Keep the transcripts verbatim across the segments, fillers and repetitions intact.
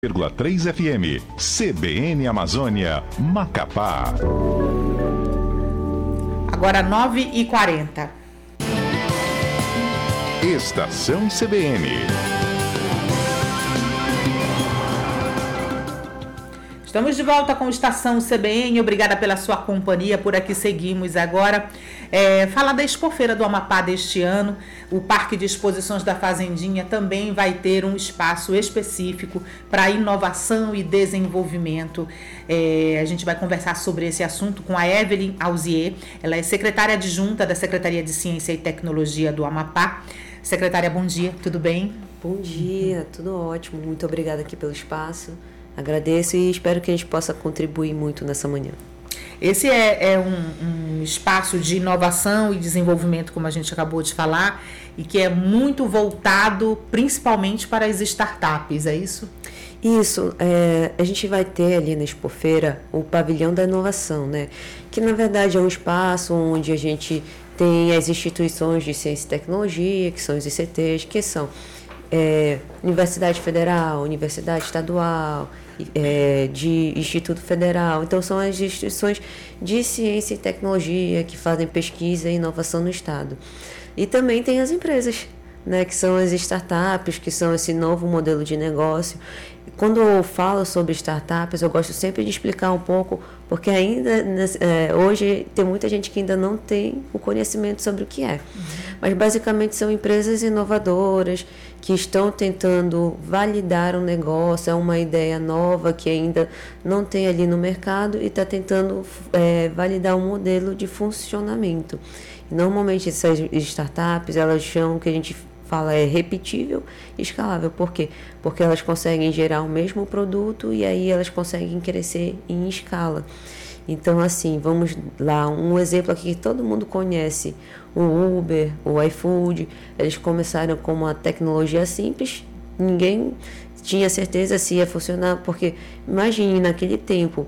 vírgula três F M, C B N Amazônia, Macapá. Agora nove e quarenta. Estação C B N. Estamos de volta com Estação C B N, obrigada pela sua companhia, por aqui seguimos agora. É, falar da Expofeira do Amapá deste ano, o Parque de Exposições da Fazendinha também vai ter um espaço específico para inovação e desenvolvimento. É, a gente vai conversar sobre esse assunto com a Evelyn Alzier, ela é secretária adjunta da Secretaria de Ciência e Tecnologia do Amapá. Secretária, bom dia, tudo bem? Bom dia, tudo ótimo, muito obrigada aqui pelo espaço. Agradeço e espero que a gente possa contribuir muito nessa manhã. Esse é, é um, um espaço de inovação e desenvolvimento, como a gente acabou de falar, e que é muito voltado principalmente para as startups, é isso? Isso, é, a gente vai ter ali na Expofeira o Pavilhão da Inovação, né? Que na verdade é um espaço onde a gente tem as instituições de ciência e tecnologia, que são os I C Ts, que são É, Universidade Federal, Universidade Estadual, é, de Instituto Federal. Então, são as instituições de ciência e tecnologia que fazem pesquisa e inovação no Estado. E também tem as empresas, né, que são as startups, que são esse novo modelo de negócio. Quando eu falo sobre startups, eu gosto sempre de explicar um pouco, porque ainda é, hoje tem muita gente que ainda não tem o conhecimento sobre o que é. Uhum. Mas basicamente são empresas inovadoras que estão tentando validar um negócio, é uma ideia nova que ainda não tem ali no mercado e está tentando é, validar um modelo de funcionamento. E normalmente essas startups, elas chamam que a gente fala é repetível e escalável. Por quê? Porque elas conseguem gerar o mesmo produto e aí elas conseguem crescer em escala. Então, assim, vamos lá, um exemplo aqui que todo mundo conhece, o Uber, o iFood, eles começaram com uma tecnologia simples, ninguém tinha certeza se ia funcionar, porque imagine naquele tempo,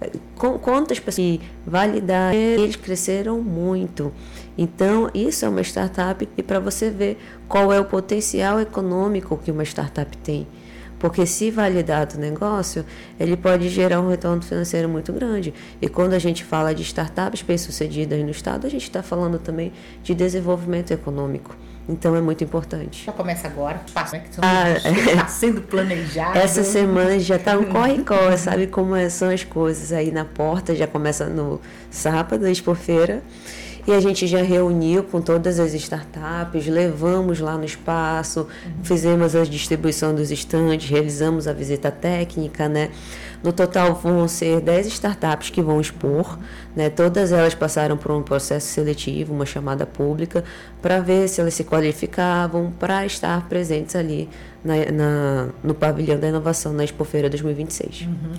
quantas pessoas validaram, eles cresceram muito. Então, isso é uma startup e para você ver qual é o potencial econômico que uma startup tem. Porque se validado o negócio, ele pode gerar um retorno financeiro muito grande. E quando a gente fala de startups bem-sucedidas no Estado, a gente está falando também de desenvolvimento econômico. Então, é muito importante. Já começa agora, espaço, né? Que está ah, sendo planejado. Essa semana já está um corre-corre, sabe como são as coisas. Aí na porta, já começa no sábado, a Expofeira. E a gente já reuniu com todas as startups, levamos lá no espaço, uhum. fizemos a distribuição dos estandes, realizamos a visita técnica, né? No total vão ser dez startups que vão expor, né? Todas elas passaram por um processo seletivo, uma chamada pública, para ver se elas se qualificavam para estar presentes ali na, na, no Pavilhão da Inovação, na Expofeira dois mil e vinte e seis. Uhum.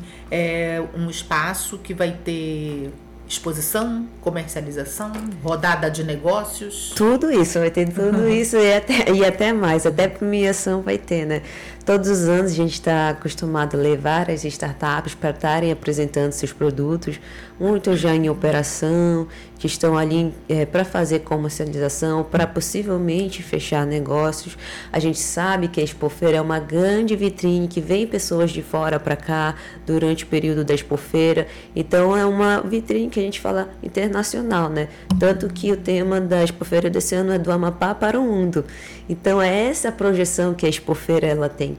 É um espaço que vai ter exposição, comercialização, rodada de negócios. Tudo isso, vai ter tudo isso e até, e até mais, até premiação vai ter, né? Todos os anos a gente está acostumado a levar as startups para estarem apresentando seus produtos, muitos já em operação, que estão ali é, para fazer comercialização, para possivelmente fechar negócios. A gente sabe que a Expofeira é uma grande vitrine, que vem pessoas de fora para cá durante o período da Expofeira, então é uma vitrine que a gente fala internacional, né? Tanto que o tema da Expofeira desse ano é do Amapá para o mundo. Então é essa a projeção que a Expofeira ela tem.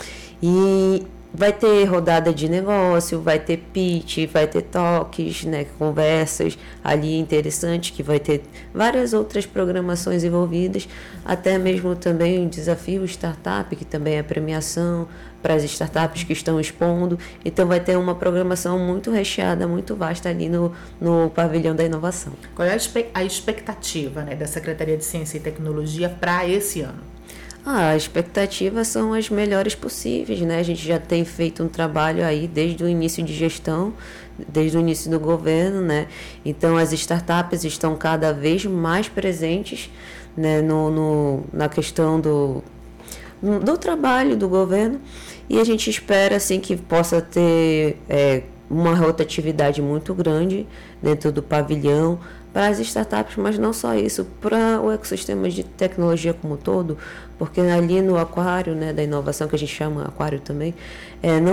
E vai ter rodada de negócio, vai ter pitch, vai ter toques, né, conversas ali interessantes, que vai ter várias outras programações envolvidas, até mesmo também o desafio startup, que também é premiação para as startups que estão expondo. Então vai ter uma programação muito recheada, muito vasta ali no, no Pavilhão da Inovação. Qual é a expectativa, né, da Secretaria de Ciência e Tecnologia para esse ano? Ah, as expectativas são as melhores possíveis, né? A gente já tem feito um trabalho aí desde o início de gestão, desde o início do governo, né? Então, as startups estão cada vez mais presentes, né, no, no, na questão do, do trabalho do governo, e a gente espera, assim, que possa ter é, uma rotatividade muito grande dentro do pavilhão, para as startups, mas não só isso, para o ecossistema de tecnologia como um todo, porque ali no aquário, né, da inovação, que a gente chama aquário também, é, não